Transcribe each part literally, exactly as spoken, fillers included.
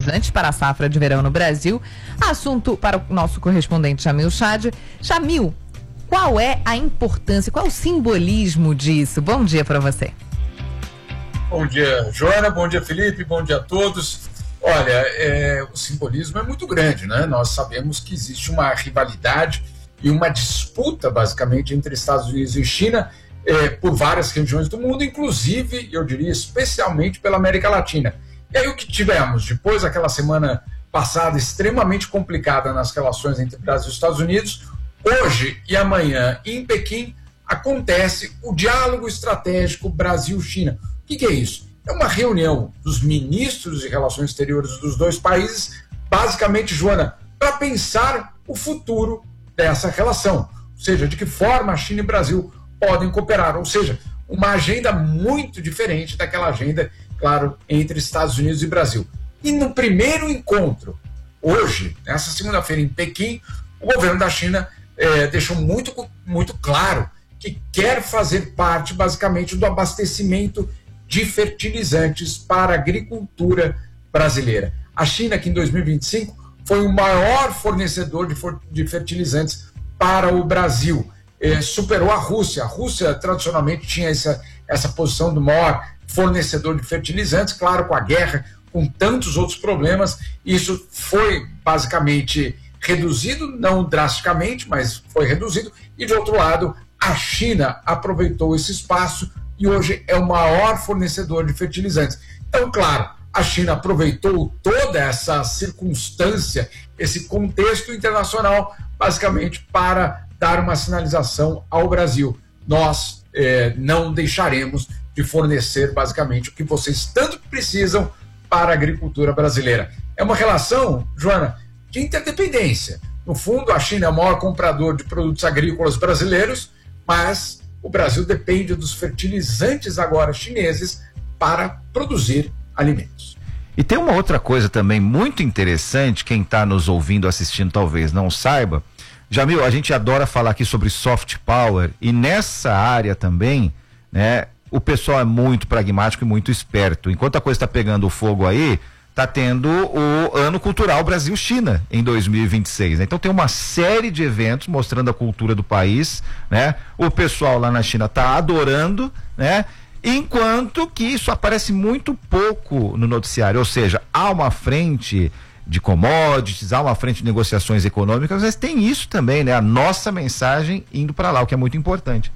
fertilizantes para a safra de verão no Brasil. Assunto para o nosso correspondente Jamil Chad. Jamil, qual é a importância, qual é o simbolismo disso? Bom dia para você. Bom dia, Joana, bom dia, Felipe, bom dia a todos. Olha, é, o simbolismo é muito grande, né? Nós sabemos que existe uma rivalidade e uma disputa, basicamente, entre Estados Unidos e China é, por várias regiões do mundo, inclusive, eu diria, especialmente pela América Latina. E aí o que tivemos? Depois daquela semana passada extremamente complicada nas relações entre Brasil e Estados Unidos, hoje e amanhã, em Pequim, acontece o diálogo estratégico Brasil-China. O que, que é isso? É uma reunião dos ministros de relações exteriores dos dois países, basicamente, Joana, para pensar o futuro dessa relação. Ou seja, de que forma a China e o Brasil podem cooperar. Ou seja, uma agenda muito diferente daquela agenda, claro, entre Estados Unidos e Brasil. E no primeiro encontro, hoje, nessa segunda-feira em Pequim, o governo da China eh, deixou muito, muito claro que quer fazer parte, basicamente, do abastecimento de fertilizantes para a agricultura brasileira. A China, que em dois mil e vinte e cinco foi o maior fornecedor de, for de fertilizantes para o Brasil, eh, superou a Rússia. A Rússia, tradicionalmente, tinha essa, essa posição do maior fornecedor de fertilizantes, claro, com a guerra, com tantos outros problemas, isso foi basicamente reduzido, não drasticamente, mas foi reduzido, e de outro lado, a China aproveitou esse espaço e hoje é o maior fornecedor de fertilizantes. Então, claro, a China aproveitou toda essa circunstância, esse contexto internacional, basicamente para dar uma sinalização ao Brasil. Nós eh, não deixaremos de fornecer, basicamente, o que vocês tanto precisam para a agricultura brasileira. É uma relação, Joana, de interdependência. No fundo, a China é o maior comprador de produtos agrícolas brasileiros, mas o Brasil depende dos fertilizantes agora chineses para produzir alimentos. E tem uma outra coisa também muito interessante, quem está nos ouvindo, assistindo, talvez não saiba. Jamil, a gente adora falar aqui sobre soft power e nessa área também, né, o pessoal é muito pragmático e muito esperto. Enquanto a coisa está pegando fogo aí, está tendo o Ano Cultural Brasil-China em dois mil e vinte e seis, né? Então tem uma série de eventos mostrando a cultura do país, né? O pessoal lá na China está adorando, né? Enquanto que isso aparece muito pouco no noticiário, ou seja, há uma frente de commodities, há uma frente de negociações econômicas, mas tem isso também, né? A nossa mensagem indo para lá, o que é muito importante.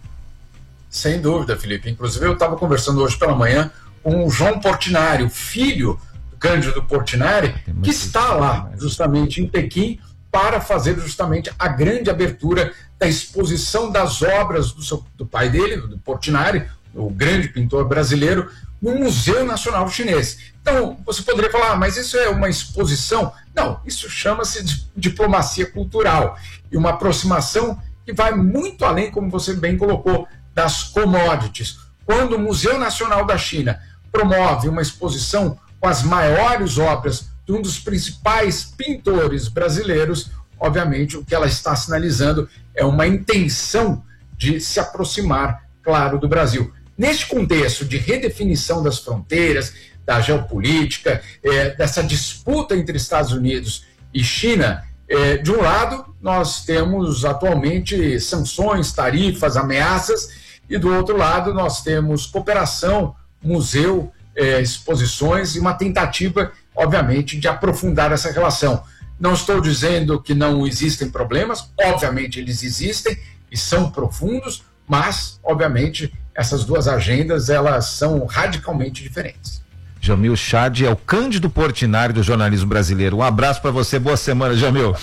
Sem dúvida, Felipe. Inclusive eu estava conversando hoje pela manhã com o João Portinari, o filho Cândido Portinari, que está lá justamente em Pequim para fazer justamente a grande abertura da exposição das obras do, seu, do pai dele, do Portinari, o grande pintor brasileiro, no Museu Nacional Chinês. Então, você poderia falar, ah, mas isso é uma exposição? Não, isso chama-se de diplomacia cultural e uma aproximação que vai muito além, como você bem colocou, das commodities. Quando o Museu Nacional da China promove uma exposição com as maiores obras de um dos principais pintores brasileiros, obviamente o que ela está sinalizando é uma intenção de se aproximar, claro, do Brasil. Neste contexto de redefinição das fronteiras, da geopolítica, eh, dessa disputa entre Estados Unidos e China, eh, de um lado nós temos atualmente sanções, tarifas, ameaças, e do outro lado nós temos cooperação, museu, É, exposições e uma tentativa, obviamente, de aprofundar essa relação. Não estou dizendo que não existem problemas, obviamente eles existem e são profundos, mas, obviamente, essas duas agendas, elas são radicalmente diferentes. Jamil Chad é o Cândido Portinari do jornalismo brasileiro. Um abraço para você, boa semana, Jamil.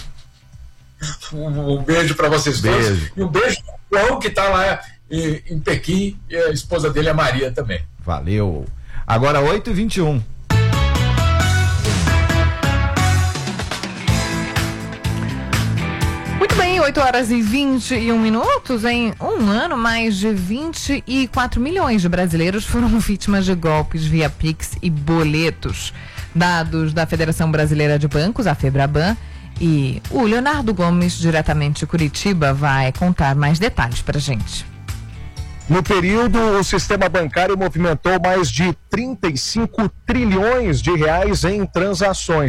Um, um beijo para vocês beijo. dois e um beijo para o João, que está lá em, em Pequim, e a esposa dele, a Maria, também. Valeu. Agora oito e vinte e um. Muito bem, oito horas e vinte e um minutos. Em um ano, mais de vinte e quatro milhões de brasileiros foram vítimas de golpes via Pix e boletos. Dados da Federação Brasileira de Bancos, a FEBRABAN, e o Leonardo Gomes, diretamente de Curitiba, vai contar mais detalhes pra gente. No período, o sistema bancário movimentou mais de trinta e cinco trilhões de reais em transações.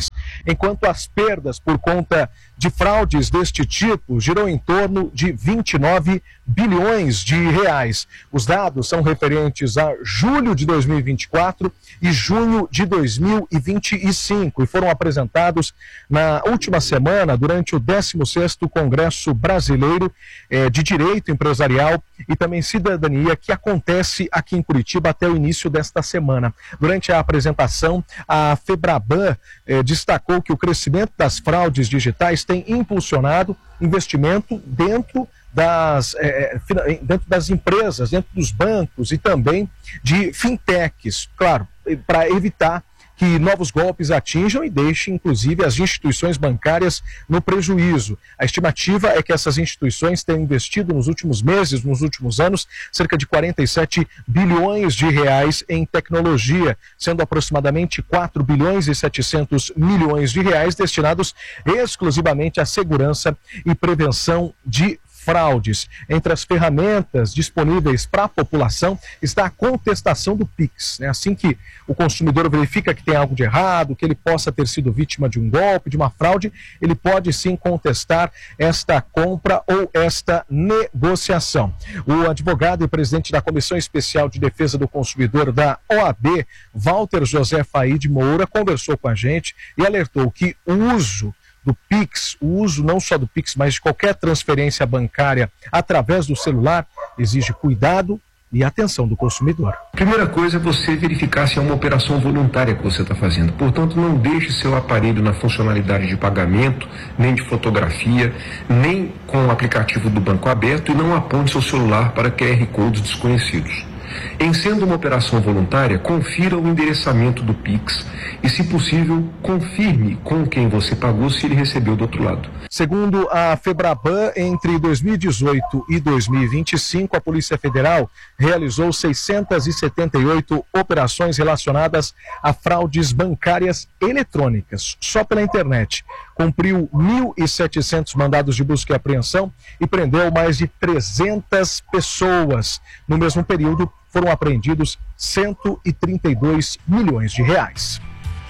enquanto as perdas por conta de fraudes deste tipo giram em torno de vinte e nove bilhões de reais. Os dados são referentes a julho de dois mil e vinte e quatro e junho de dois mil e vinte e cinco e foram apresentados na última semana durante o décimo sexto Congresso Brasileiro eh, de Direito Empresarial e também Cidadania, que acontece aqui em Curitiba até o início desta semana. Durante a apresentação, a FEBRABAN eh, destacou que o crescimento das fraudes digitais tem impulsionado investimento dentro das, eh, dentro das empresas, dentro dos bancos e também de fintechs, claro, para evitar que novos golpes atinjam e deixem, inclusive, as instituições bancárias no prejuízo. A estimativa é que essas instituições tenham investido nos últimos meses, nos últimos anos, cerca de quarenta e sete bilhões de reais em tecnologia, sendo aproximadamente quatro bilhões e setecentos milhões de reais destinados exclusivamente à segurança e prevenção de fraudes. Entre as ferramentas disponíveis para a população está a contestação do Pix, né? Assim que o consumidor verifica que tem algo de errado, que ele possa ter sido vítima de um golpe, de uma fraude, ele pode sim contestar esta compra ou esta negociação. O advogado e presidente da Comissão Especial de Defesa do Consumidor da O A B, Walter José Faide Moura, conversou com a gente e alertou que o uso do Pix, o uso não só do Pix, mas de qualquer transferência bancária através do celular, exige cuidado e atenção do consumidor. Primeira coisa é você verificar se é uma operação voluntária que você está fazendo. Portanto, não deixe seu aparelho na funcionalidade de pagamento, nem de fotografia, nem com o aplicativo do banco aberto e não aponte seu celular para Q R Codes desconhecidos. Em sendo uma operação voluntária, confira o endereçamento do Pix e, se possível, confirme com quem você pagou se ele recebeu do outro lado. Segundo a FEBRABAN, entre dois mil e dezoito e dois mil e vinte e cinco, a Polícia Federal realizou seiscentas e setenta e oito operações relacionadas a fraudes bancárias eletrônicas, só pela internet. Cumpriu mil e setecentos mandados de busca e apreensão e prendeu mais de trezentas pessoas. No mesmo período, foram apreendidos cento e trinta e dois milhões de reais.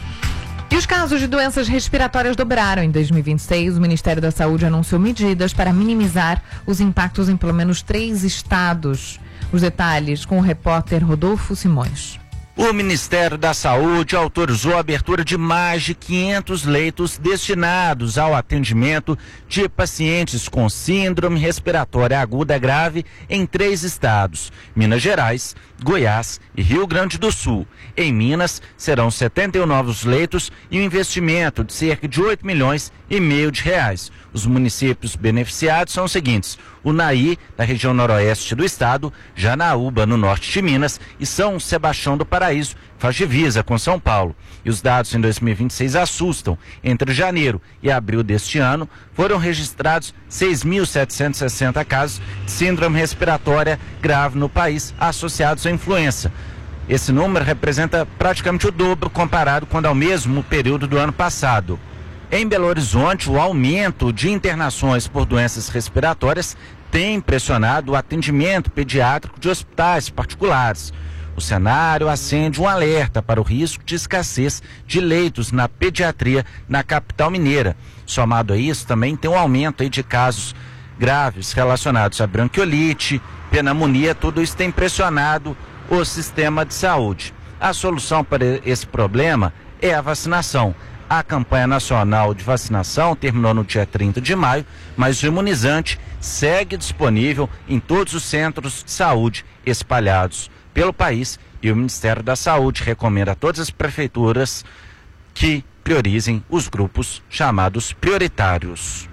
E os casos de doenças respiratórias dobraram em dois mil e vinte e seis. O Ministério da Saúde anunciou medidas para minimizar os impactos em pelo menos três estados. Os detalhes com o repórter Rodolfo Simões. O Ministério da Saúde autorizou a abertura de mais de quinhentos leitos destinados ao atendimento de pacientes com síndrome respiratória aguda grave em três estados: Minas Gerais, Goiás e Rio Grande do Sul. Em Minas, serão setenta e um novos leitos e um investimento de cerca de oito milhões e meio de reais. Os municípios beneficiados são os seguintes: Unai, da região noroeste do estado, Janaúba, no norte de Minas, e São Sebastião do Paraíso, faz divisa com São Paulo. E os dados em dois mil e vinte e seis assustam. Entre janeiro e abril deste ano, foram registrados seis mil setecentos e sessenta casos de síndrome respiratória grave no país associados à influenza. Esse número representa praticamente o dobro comparado com ao mesmo período do ano passado. Em Belo Horizonte, o aumento de internações por doenças respiratórias tem impressionado o atendimento pediátrico de hospitais particulares. O cenário acende um alerta para o risco de escassez de leitos na pediatria na capital mineira. Somado a isso, também tem um aumento aí de casos graves relacionados a bronquiolite, pneumonia. Tudo isso tem pressionado o sistema de saúde. A solução para esse problema é a vacinação. A campanha nacional de vacinação terminou no dia trinta de maio, mas o imunizante segue disponível em todos os centros de saúde espalhados pelo país, e o Ministério da Saúde recomenda a todas as prefeituras que priorizem os grupos chamados prioritários.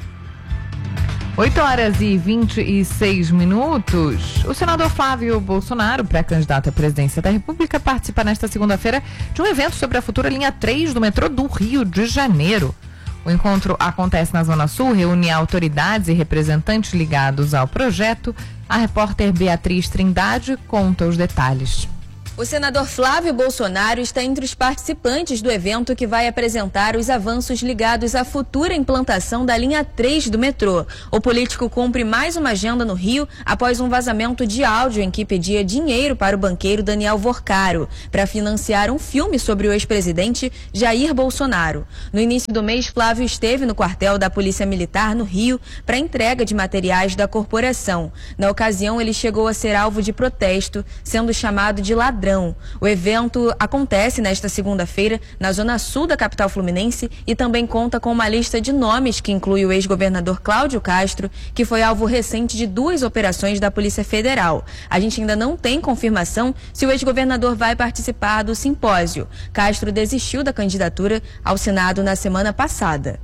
oito horas e vinte e seis minutos. O senador Flávio Bolsonaro, pré-candidato à presidência da República, participa nesta segunda-feira de um evento sobre a futura linha três do metrô do Rio de Janeiro. O encontro acontece na Zona Sul, reúne autoridades e representantes ligados ao projeto. A repórter Beatriz Trindade conta os detalhes. O senador Flávio Bolsonaro está entre os participantes do evento que vai apresentar os avanços ligados à futura implantação da linha três do metrô. O político cumpre mais uma agenda no Rio após um vazamento de áudio em que pedia dinheiro para o banqueiro Daniel Vorcaro para financiar um filme sobre o ex-presidente Jair Bolsonaro. No início do mês, Flávio esteve no quartel da Polícia Militar no Rio para entrega de materiais da corporação. Na ocasião, ele chegou a ser alvo de protesto, sendo chamado de ladrão. O evento acontece nesta segunda-feira na zona sul da capital fluminense e também conta com uma lista de nomes que inclui o ex-governador Cláudio Castro, que foi alvo recente de duas operações da Polícia Federal. A gente ainda não tem confirmação se o ex-governador vai participar do simpósio. Castro desistiu da candidatura ao Senado na semana passada.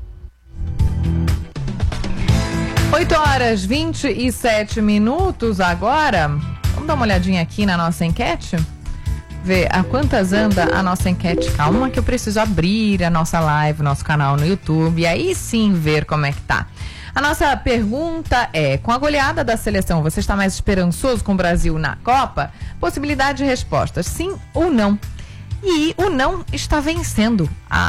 oito horas e vinte e sete minutos agora. Vamos dar uma olhadinha aqui na nossa enquete? Ver a quantas anda a nossa enquete. Calma que eu preciso abrir a nossa live, nosso canal no YouTube, e aí sim ver como é que tá. A nossa pergunta é: com a goleada da seleção, você está mais esperançoso com o Brasil na Copa? Possibilidade de respostas, sim ou não. E o não está vencendo.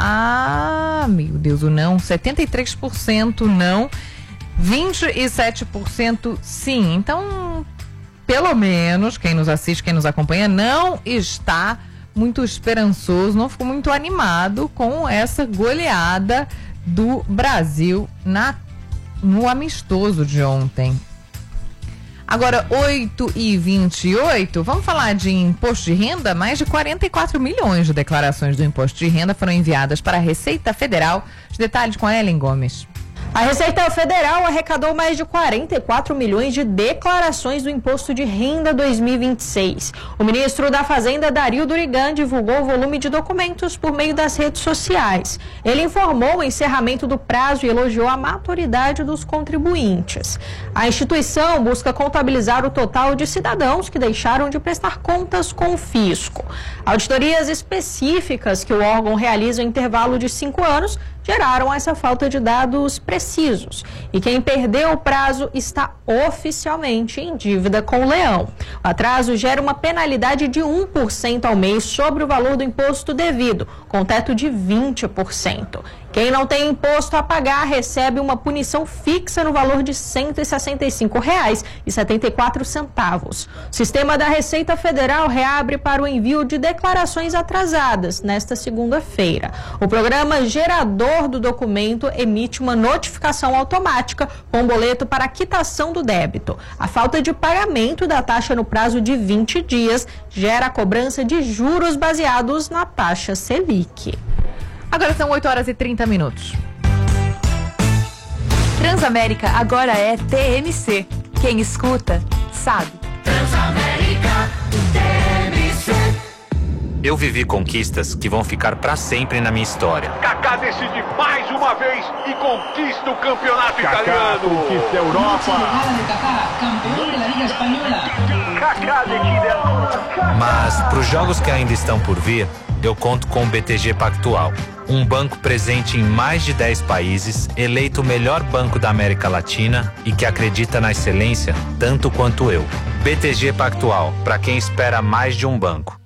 Ah, meu Deus, o não, setenta e três por cento não, vinte e sete por cento sim. Então, pelo menos, quem nos assiste, quem nos acompanha, não está muito esperançoso, não ficou muito animado com essa goleada do Brasil na, no amistoso de ontem. Agora, oito e vinte e oito, vamos falar de imposto de renda? Mais de quarenta e quatro milhões de declarações do imposto de renda foram enviadas para a Receita Federal. Os detalhes com a Ellen Gomes. A Receita Federal arrecadou mais de quarenta e quatro milhões de declarações do Imposto de Renda dois mil e vinte e seis. O ministro da Fazenda, Dario Durigan, divulgou o volume de documentos por meio das redes sociais. Ele informou o encerramento do prazo e elogiou a maturidade dos contribuintes. A instituição busca contabilizar o total de cidadãos que deixaram de prestar contas com o fisco. Auditorias específicas que o órgão realiza em intervalo de cinco anos geraram essa falta de dados precisos. E quem perdeu o prazo está oficialmente em dívida com o leão. O atraso gera uma penalidade de um por cento ao mês sobre o valor do imposto devido, com teto de vinte por cento. Quem não tem imposto a pagar recebe uma punição fixa no valor de cento e sessenta e cinco reais e setenta e quatro centavos. O sistema da Receita Federal reabre para o envio de declarações atrasadas nesta segunda-feira. O programa gerador do documento emite uma notificação automática com boleto para quitação do débito. A falta de pagamento da taxa no prazo de vinte dias gera a cobrança de juros baseados na taxa Selic. Agora são oito horas e trinta minutos. Transamérica agora é T M C. Quem escuta, sabe. Transamérica, T M C. Eu vivi conquistas que vão ficar pra sempre na minha história. Kaká decide mais uma vez e conquista o campeonato Kaká italiano. Conquista a Europa. Kaká decide. Mas pros jogos que ainda estão por vir, eu conto com o B T G Pactual. Um banco presente em mais de dez países, eleito o melhor banco da América Latina e que acredita na excelência tanto quanto eu. B T G Pactual, para quem espera mais de um banco.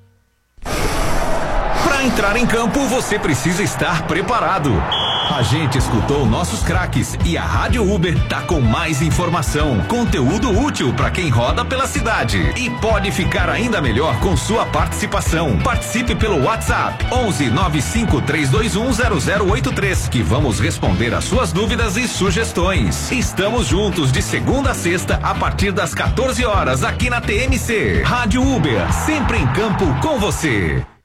Para entrar em campo, você precisa estar preparado. A gente escutou nossos craques e a Rádio Uber tá com mais informação, conteúdo útil para quem roda pela cidade e pode ficar ainda melhor com sua participação. Participe pelo WhatsApp onze nove cinco três dois um zero zero oito três que vamos responder as suas dúvidas e sugestões. Estamos juntos de segunda a sexta a partir das quatorze horas aqui na T M C. Rádio Uber, sempre em campo com você.